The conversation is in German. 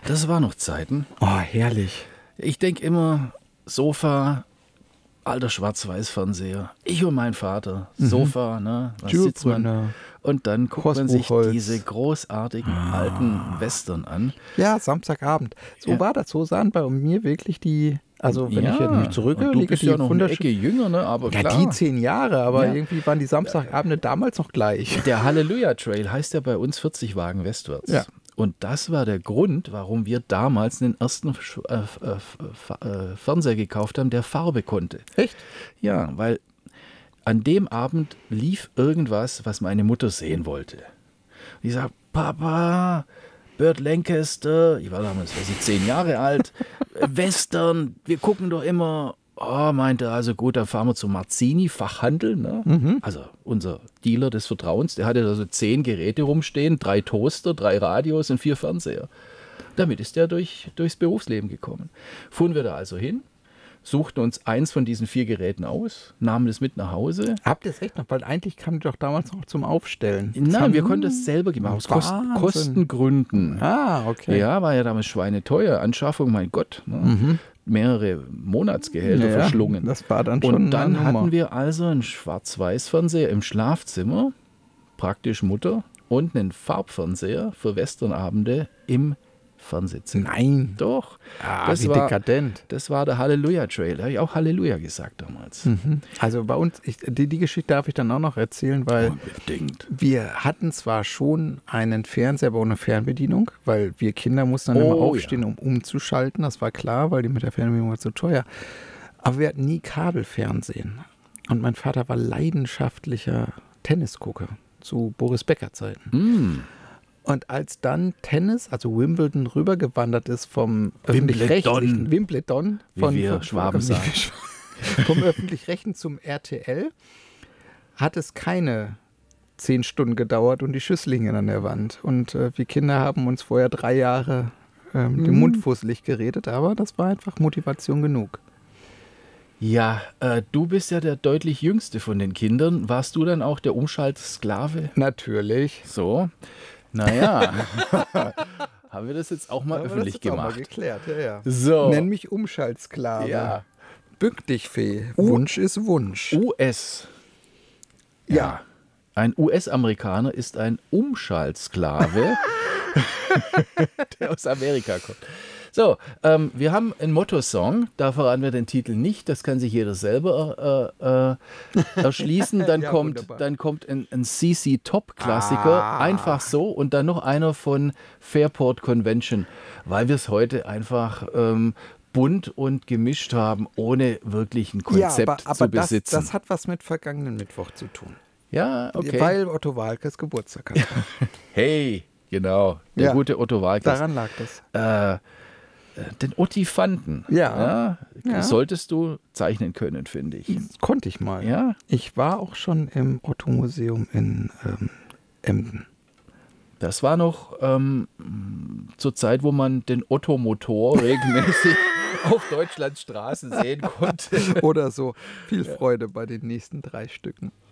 Das war noch Zeiten. Oh, herrlich. Ich denke immer, Sofa, alter Schwarz-Weiß-Fernseher. Ich und mein Vater, Sofa, ne? Da sitzt man. Und dann guckt man sich diese großartigen alten Western an. Ja, Samstagabend. So war das. So sahen bei mir wirklich die, also wenn ich mich zurücklege, du bist ja noch eine Ecke jünger, ne? Aber ja, klar. die 10 Jahre, aber irgendwie waren die Samstagabende damals noch gleich. Der Halleluja Trail heißt ja bei uns 40 Wagen westwärts. Ja. Und das war der Grund, warum wir damals den ersten Fernseher gekauft haben, der Farbe konnte. Echt? Ja, weil an dem Abend lief irgendwas, was meine Mutter sehen wollte. Ich sage, Papa, Burt Lancaster, ich war damals 10 Jahre alt, Western, wir gucken doch immer. Oh, meinte er, also gut, dann fahren wir zum Marzini, Fachhandel, ne? Also unser Dealer des Vertrauens, der hatte da so 10 Geräte rumstehen, 3 Toaster, 3 Radios und 4 Fernseher. Damit ist er durchs Berufsleben gekommen. Fuhren wir da also hin, suchten uns eins von diesen 4 Geräten aus, nahmen das mit nach Hause. Habt ihr es echt noch? Weil eigentlich kam die doch damals noch zum Aufstellen. Nein, wir konnten es selber gemacht, aus Kostengründen. Ah, okay. Ja, war ja damals schweineteuer. Anschaffung, mein Gott. Ne? Mehrere Monatsgehälter verschlungen. Das war dann schon. Und dann hatten wir also einen Schwarz-Weiß-Fernseher im Schlafzimmer, praktisch Mutter, und einen Farbfernseher für Westernabende im Fernsehzimmer. Nein. Doch. Wie dekadent. Das war der Halleluja-Trail. Da habe ich auch Halleluja gesagt damals. Also bei uns, die Geschichte darf ich dann auch noch erzählen, weil wir hatten zwar schon einen Fernseher, aber ohne Fernbedienung, weil wir Kinder mussten dann immer aufstehen, um umzuschalten. Das war klar, weil die mit der Fernbedienung war zu teuer. Aber wir hatten nie Kabelfernsehen. Und mein Vater war leidenschaftlicher Tennisgucker zu Boris Becker-Zeiten. Und als dann Tennis, also Wimbledon, rübergewandert ist vom öffentlich-rechtlichen Wimbledon, wie wir Schwaben sagen, vom öffentlich-rechtlichen zum RTL, hat es keine 10 Stunden gedauert und die Schüssel hingen an der Wand. Und wir Kinder haben uns vorher 3 Jahre den Mund fusselig geredet, aber das war einfach Motivation genug. Ja, du bist ja der deutlich jüngste von den Kindern. Warst du dann auch der Umschaltsklave? Natürlich. So. Naja, haben wir das jetzt auch mal öffentlich gemacht. Auch mal geklärt, ja. So. Nenn mich Umschaltsklave. Ja. Bück dich, Fee. Wunsch ist Wunsch. US. Ja. Ein US-Amerikaner ist ein Umschaltsklave, der aus Amerika kommt. So, wir haben einen Motto-Song, da verraten wir den Titel nicht, das kann sich jeder selber erschließen. Dann kommt ein CC Top-Klassiker, einfach so, und dann noch einer von Fairport Convention, weil wir es heute einfach bunt und gemischt haben, ohne wirklich ein Konzept zu besitzen. Das hat was mit vergangenen Mittwoch zu tun. Ja, okay. Weil Otto Waalkes Geburtstag hat. Hey, genau, der gute Otto Waalkes. Daran lag das. Den Ottifanten. Ja. Solltest du zeichnen können, finde ich. Das konnte ich mal. Ja. Ich war auch schon im Otto-Museum in Emden. Das war noch zur Zeit, wo man den Otto-Motor regelmäßig auf Deutschlands Straßen sehen konnte. Oder so. Viel Freude bei den nächsten 3 Stücken.